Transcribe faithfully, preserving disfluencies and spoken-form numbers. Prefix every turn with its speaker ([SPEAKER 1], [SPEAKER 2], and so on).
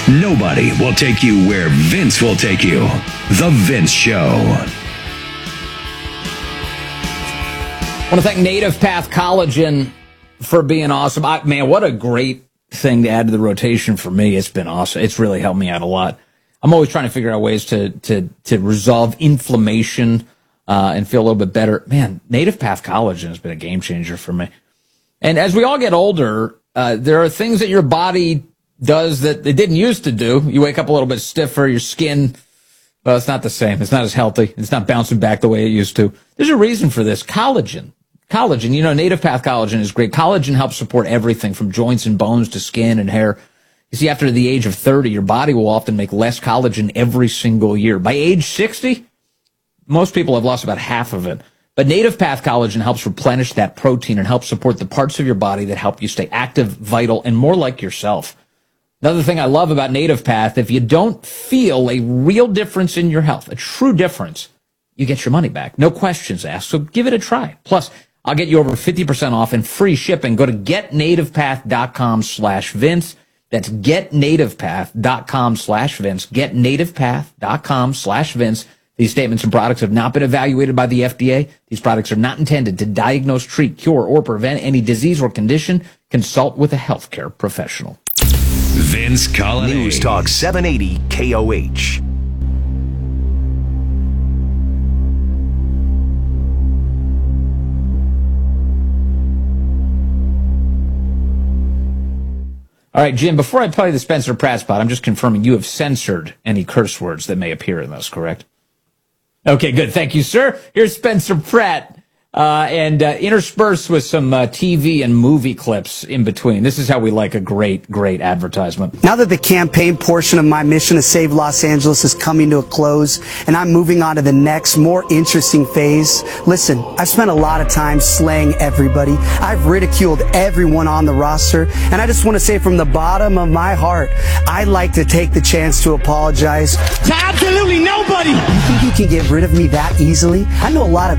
[SPEAKER 1] Nobody will take you where Vince will take you. The Vince Show.
[SPEAKER 2] I want to thank Native Path Collagen for being awesome. I, man, what a great thing to add to the rotation for me. It's been awesome. It's really helped me out a lot. I'm always trying to figure out ways to to to resolve inflammation uh, and feel a little bit better. Man, Native Path Collagen has been a game changer for me. And as we all get older, uh, there are things that your body does that it didn't used to do. You wake up a little bit stiffer, your skin, well, it's not the same. It's not as healthy. It's not bouncing back the way it used to. There's a reason for this. Collagen. Collagen, you know, Native Path Collagen is great. Collagen helps support everything from joints and bones to skin and hair. You see, after the age of thirty, your body will often make less collagen every single year. By age sixty, most people have lost about half of it. But Native Path Collagen helps replenish that protein and helps support the parts of your body that help you stay active, vital, and more like yourself. Another thing I love about Native Path, if you don't feel a real difference in your health, a true difference, you get your money back. No questions asked, so give it a try. Plus, I'll get you over fifty percent off and free shipping. Go to getnativepath.com slash Vince. That's getnativepath.com slash Vince. Getnativepath.com slash Vince. These statements and products have not been evaluated by the F D A. These products are not intended to diagnose, treat, cure, or prevent any disease or condition. Consult with a healthcare professional.
[SPEAKER 1] Vince Colonnade.
[SPEAKER 3] News Talk seven eighty K O H.
[SPEAKER 2] All right, Jim, before I play the Spencer Pratt spot, I'm just confirming you have censored any curse words that may appear in this, correct? Okay, good. Thank you, sir. Here's Spencer Pratt. Uh, and uh, interspersed with some uh, T V and movie clips in between. This is how we like a great, great advertisement.
[SPEAKER 4] Now that the campaign portion of my mission to save Los Angeles is coming to a close, and I'm moving on to the next, more interesting phase, listen, I've spent a lot of time slaying everybody. I've ridiculed everyone on the roster, and I just want to say from the bottom of my heart, I'd like to take the chance to apologize
[SPEAKER 5] to absolutely nobody.
[SPEAKER 4] You think you can get rid of me that easily? I know a lot of